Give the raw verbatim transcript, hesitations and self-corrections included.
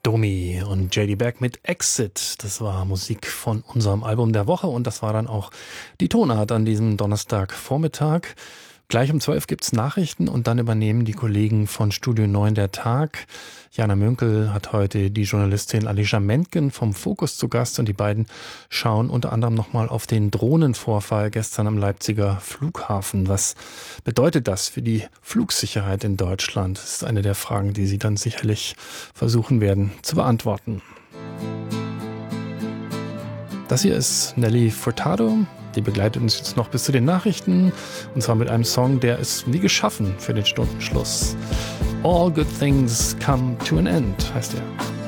Domi und J D Beck mit Exit. Das war Musik von unserem Album der Woche und das war dann auch die Tonart an diesem Donnerstagvormittag. Gleich um zwölf gibt's Nachrichten und dann übernehmen die Kollegen von Studio neun der Tag. Jana Münkel hat heute die Journalistin Alicia Mentgen vom Fokus zu Gast und die beiden schauen unter anderem nochmal auf den Drohnenvorfall gestern am Leipziger Flughafen. Was bedeutet das für die Flugsicherheit in Deutschland? Das ist eine der Fragen, die sie dann sicherlich versuchen werden zu beantworten. Das hier ist Nelly Furtado. Die begleitet uns jetzt noch bis zu den Nachrichten. Und zwar mit einem Song, der ist wie geschaffen für den Stundenschluss. All good things come to an end, heißt er.